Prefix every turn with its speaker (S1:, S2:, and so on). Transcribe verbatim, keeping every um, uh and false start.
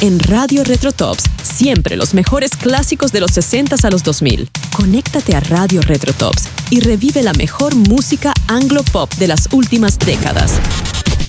S1: En Radio Retro Tops, siempre los mejores clásicos de los sesenta a los dos mil. Conéctate a Radio Retro Tops y revive la mejor música anglo-pop de las últimas décadas.